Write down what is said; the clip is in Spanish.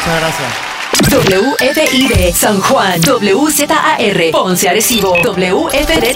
Muchas gracias. WFID San Juan, WZAR Ponce Arecibo, WFDZ